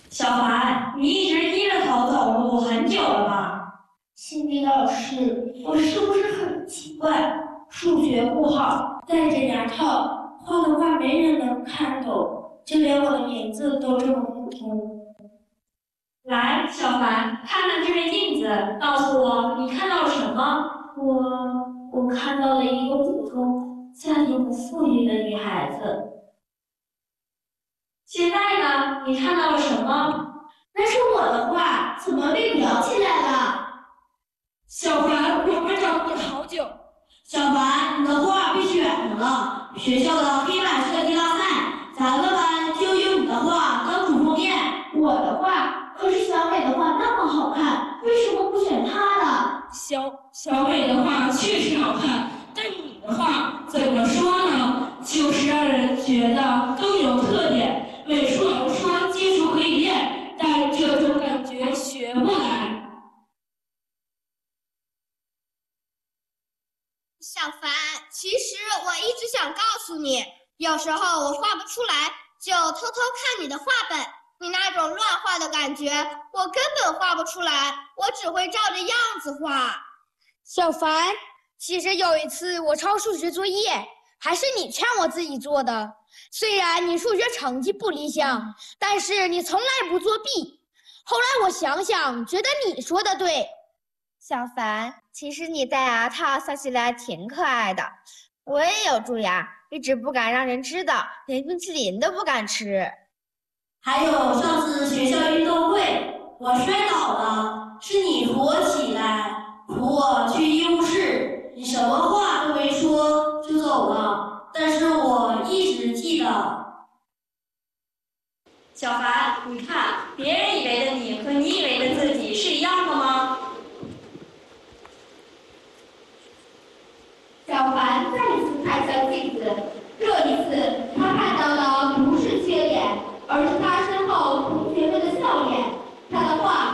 小凡，你一直低着头走路很久了吧？ 心理老师，我是不是很奇怪？数学不好，戴着牙套，画的画没人能看懂，就连我的名字都这么普通。 来，小凡，看看这面镜子，告诉我你看到了什么？ 我看到了一个普通、家庭不富裕的女孩子。 现在呢？你看到了什么？ 那是我的画，怎么被裱起来了？ 小凡，我们找你好久。 小凡，你的画被选了，学校的黑板设计大赛，咱们班就用你的画当主封面。我的画，可是小美的画那么好看，为什么不选她呢？ 小美的画确实好看，但你的画怎么说呢？就是让人觉得更有特点。美术老师说基础可以练，但这种感觉学不来。 小凡，其实我一直想告诉你，有时候我画不出来，就偷偷看你的画本。你那种乱画的感觉，我根本画不出来，我只会照着样子画。 小凡，其实有一次我抄数学作业，还是你劝我自己做的。虽然你数学成绩不理想，但是你从来不作弊。后来我想想，觉得你说的对。 小凡，其实你戴牙套笑起来挺可爱的。我也有蛀牙，一直不敢让人知道，连冰淇淋都不敢吃。 还有上次学校运动会，我摔倒了，是你扶我起来，扶我去医务室，你什么话都没说就走了，但是我一直记得。 小凡，你看，别人以为的你和你以为的自己是一样的吗？ 小凡再一次看向镜子，这一次他看到的不是缺点，而是他